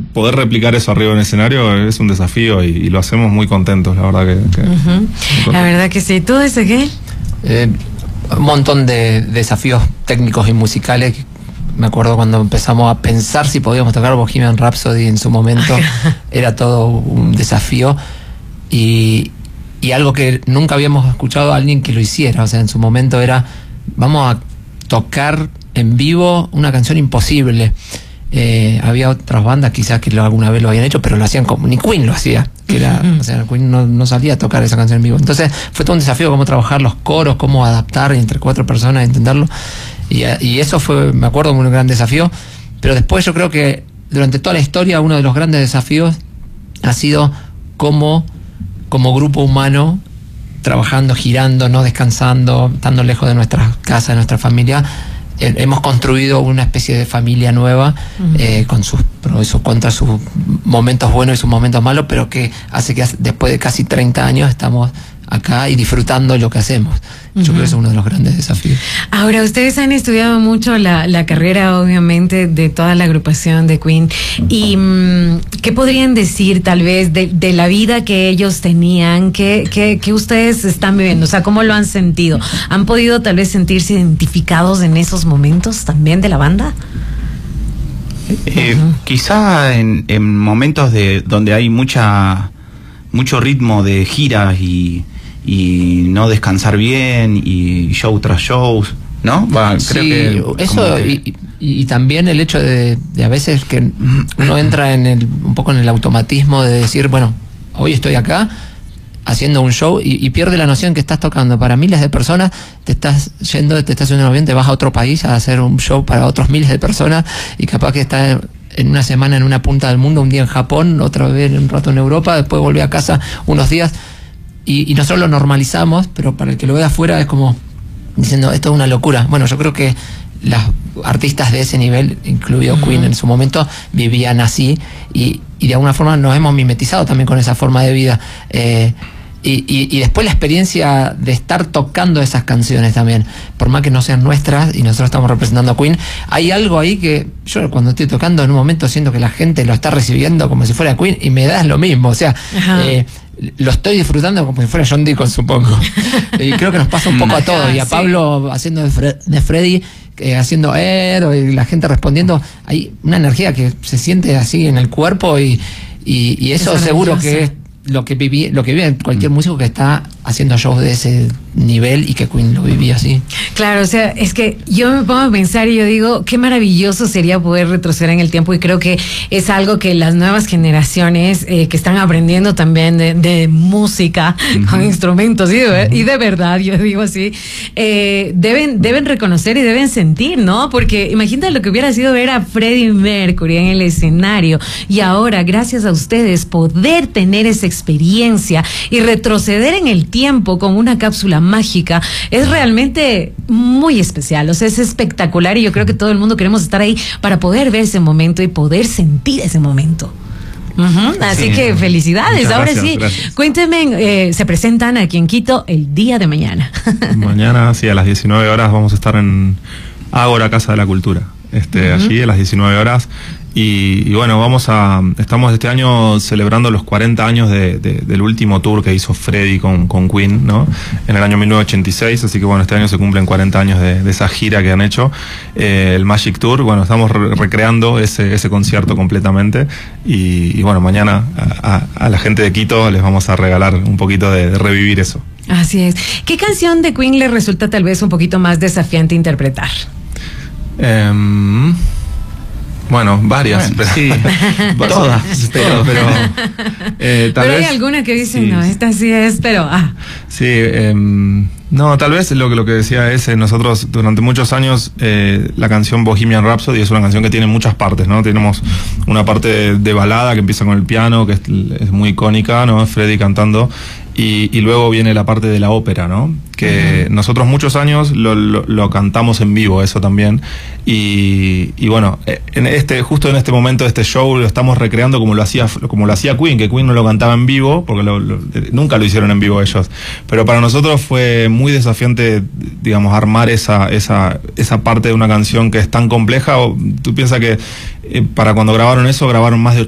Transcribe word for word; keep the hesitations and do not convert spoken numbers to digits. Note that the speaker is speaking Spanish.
poder replicar eso arriba en el escenario es un desafío y, y lo hacemos muy contentos, la verdad que... que uh-huh. La verdad que sí. ¿Tú, Ezequiel? Eh, un montón de desafíos técnicos y musicales. Me acuerdo cuando empezamos a pensar si podíamos tocar Bohemian Rhapsody en su momento, era todo un desafío y, y algo que nunca habíamos escuchado a alguien que lo hiciera. O sea, en su momento era, vamos a tocar en vivo una canción imposible. Eh, había otras bandas quizás que lo, alguna vez lo habían hecho, pero lo hacían como, ni Queen lo hacía, que era, o sea, Queen no, no salía a tocar esa canción en vivo. Entonces fue todo un desafío cómo trabajar los coros, cómo adaptar entre cuatro personas, intentarlo. Y, y eso fue, me acuerdo, un gran desafío. Pero después yo creo que durante toda la historia uno de los grandes desafíos ha sido cómo, como grupo humano, trabajando, girando, no descansando, estando lejos de nuestras casas, de nuestra familia, eh, hemos construido una especie de familia nueva, uh-huh. eh, con sus pros y sus contras, sus momentos buenos y sus momentos malos, pero que hace que después de casi treinta años estamos acá y disfrutando lo que hacemos. Yo uh-huh. creo que es uno de los grandes desafíos. Ahora, ustedes han estudiado mucho la, la carrera, obviamente, de toda la agrupación de Queen. ¿Y mmm, qué podrían decir, tal vez, de, de la vida que ellos tenían? ¿Qué, qué, qué ustedes están viviendo? O sea, ¿cómo lo han sentido? ¿Han podido, tal vez, sentirse identificados en esos momentos también de la banda? Eh, uh-huh. Quizá en, en momentos de donde hay mucha mucho ritmo de giras y y no descansar bien y show tras show, ¿no? Va, creo sí, que eso que... Y, y, y también el hecho de, de a veces que uno entra en el, un poco en el automatismo de decir, bueno, hoy estoy acá haciendo un show y, y pierde la noción que estás tocando para miles de personas, te estás yendo, te estás haciendo un avión, te vas a otro país a hacer un show para otros miles de personas y capaz que estás en una semana en una punta del mundo, un día en Japón, otra vez un rato en Europa, después volví a casa unos días. Y, y nosotros lo normalizamos, pero para el que lo ve afuera es como diciendo, esto es una locura. Bueno, yo creo que las artistas de ese nivel, incluido uh-huh. Queen en su momento, vivían así y, y de alguna forma nos hemos mimetizado también con esa forma de vida. Eh, y, y, y después la experiencia de estar tocando esas canciones también, por más que no sean nuestras y nosotros estamos representando a Queen, hay algo ahí que yo cuando estoy tocando en un momento siento que la gente lo está recibiendo como si fuera Queen y me da lo mismo, o sea, uh-huh. eh, lo estoy disfrutando como si fuera John Deacon, supongo. Y creo que nos pasa un poco a todos. Y a Pablo haciendo de, Fre de Freddy, eh, haciendo Air, y la gente respondiendo. Hay una energía que se siente así en el cuerpo y, y, y eso es seguro que es lo que viví, lo que vive cualquier músico que está haciendo shows de ese nivel y que Queen lo vivía así. Claro, o sea, es que yo me pongo a pensar y yo digo, qué maravilloso sería poder retroceder en el tiempo, y creo que es algo que las nuevas generaciones eh, que están aprendiendo también de, de música uh-huh. con instrumentos y de, uh-huh. y de verdad, yo digo así, eh, deben, deben reconocer y deben sentir, ¿no? Porque imagínate lo que hubiera sido ver a Freddie Mercury en el escenario y ahora, gracias a ustedes, poder tener esa experiencia y retroceder en el tiempo con una cápsula mágica es realmente muy especial, o sea, es espectacular y yo creo que todo el mundo queremos estar ahí para poder ver ese momento y poder sentir ese momento. Uh-huh. Así sí, que felicidades. Ahora gracias, sí, gracias. Cuéntenme, eh, se presentan aquí en Quito el día de mañana. Mañana, sí, a las diecinueve horas vamos a estar en Ágora, Casa de la Cultura. Este, uh-huh. Allí a las diecinueve horas. Y, y bueno, vamos a, estamos este año celebrando los cuarenta años de, de, del último tour que hizo Freddie con, con Queen, ¿no? En el año mil novecientos ochenta y seis, así que bueno, este año se cumplen cuarenta años de, de esa gira que han hecho, eh, el Magic Tour. Bueno, estamos re recreando ese, ese concierto completamente y, y bueno, mañana a, a, a la gente de Quito les vamos a regalar un poquito de, de revivir eso. Así es. ¿Qué canción de Queen le resulta tal vez un poquito más desafiante interpretar? Um, Bueno, varias, bueno, pero, sí, todas, pero, pero, eh, tal pero hay vez, alguna que dicen, sí, no, esta sí es, pero, ah. Sí, eh, no, tal vez lo que, lo que decía es, eh, nosotros durante muchos años, eh, la canción Bohemian Rhapsody es una canción que tiene muchas partes, ¿no? Tenemos una parte de, de balada que empieza con el piano, que es, es muy icónica, ¿no? Freddie cantando. Y, y luego viene la parte de la ópera, ¿no? Que uh-huh. nosotros muchos años lo, lo, lo cantamos en vivo, eso también. Y, y bueno, en este, justo en este momento de este show lo estamos recreando como lo hacía, como lo hacía Queen, que Queen no lo cantaba en vivo, porque lo, lo, nunca lo hicieron en vivo ellos. Pero para nosotros fue muy desafiante, digamos, armar esa, esa, esa parte de una canción que es tan compleja. Tú piensas que eh, para cuando grabaron eso, grabaron más de